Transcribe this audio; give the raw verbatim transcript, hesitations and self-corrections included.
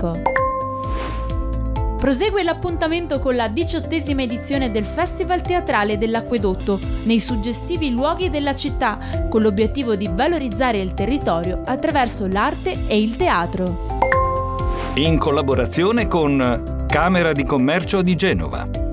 storico. Prosegue l'appuntamento con la diciottesima edizione del Festival Teatrale dell'Acquedotto, nei suggestivi luoghi della città, con l'obiettivo di valorizzare il territorio attraverso l'arte e il teatro. In collaborazione con Camera di Commercio di Genova.